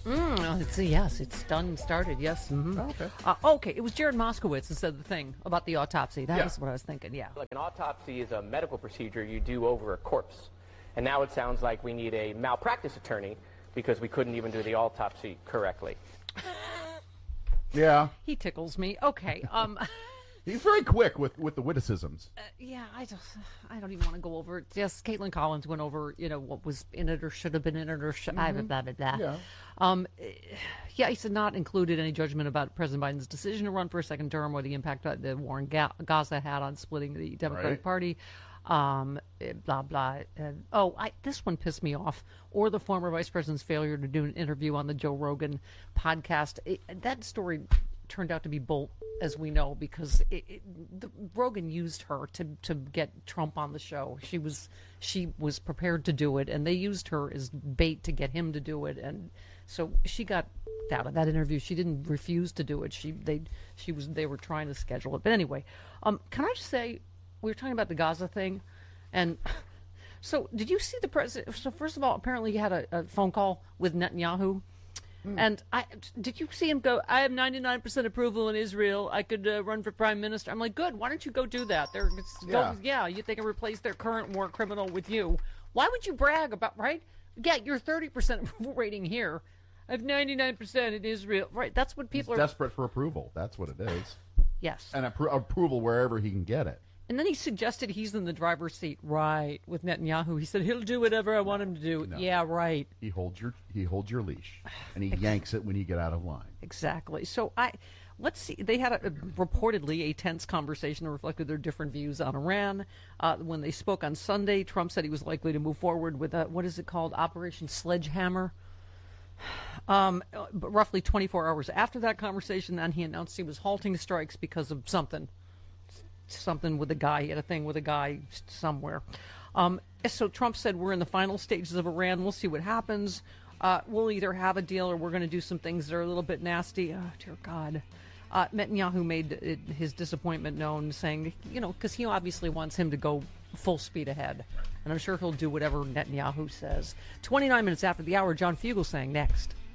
Yes, it's done and started. Yes. Mm-hmm. Oh, okay. Okay, it was Jared Moskowitz who said the thing about the autopsy. That was what I was thinking. Yeah. Like an autopsy is a medical procedure you do over a corpse, and now it sounds like we need a malpractice attorney because we couldn't even do the autopsy correctly. Yeah. He tickles me. Okay. He's very quick with the witticisms. Yeah, I don't even want to go over it. Yes, Caitlin Collins went over, what was in it or should have been in it or blah, blah, blah, blah. Yeah. He said not included any judgment about President Biden's decision to run for a second term or the impact that the war in Gaza had on splitting the Democratic Party. Blah, blah. This one pissed me off. Or the former vice president's failure to do an interview on the Joe Rogan podcast. That story turned out to be bull, as we know, because Rogan used her to get Trump on the show. She was prepared to do it, and they used her as bait to get him to do it, and so she got out of that interview. She didn't refuse to do it. They were trying to schedule it. But anyway, can I just say, we were talking about the Gaza thing, and so did you see the president? So first of all, apparently he had a phone call with Netanyahu. And did you see him go, I have 99% approval in Israel. I could run for prime minister. I'm like, good. Why don't you go do that? You think I replace their current war criminal with you. Why would you brag about, right? Yeah, you're 30% approval rating here. I have 99% in Israel. Right, that's what people He's desperate for approval. That's what it is. Yes. And approval wherever he can get it. And then he suggested he's in the driver's seat, right, with Netanyahu. He said he'll do whatever I want him to do. No. Yeah, right. He holds your leash, and he yanks it when you get out of line. Exactly. So let's see. They had reportedly a tense conversation that reflected their different views on Iran. When they spoke on Sunday, Trump said he was likely to move forward with what is it called, Operation Sledgehammer. But roughly 24 hours after that conversation, then he announced he was halting strikes because of something with a guy. He had a thing with a guy somewhere. So Trump said, we're in the final stages of Iran. We'll see what happens. We'll either have a deal or we're going to do some things that are a little bit nasty. Oh, dear God. Netanyahu made his disappointment known, saying, because he obviously wants him to go full speed ahead. And I'm sure he'll do whatever Netanyahu says. 29 minutes after the hour, John Fugelsang next.